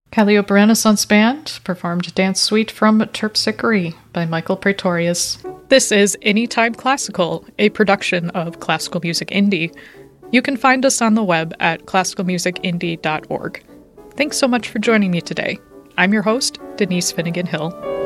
Calliope Renaissance Band performed Dance Suite from Terpsichore by Michael Praetorius. This is Anytime Classical, a production of Classical Music Indie. You can find us on the web at classicalmusicindie.org. Thanks so much for joining me today. I'm your host, Denise Finnegan Hill.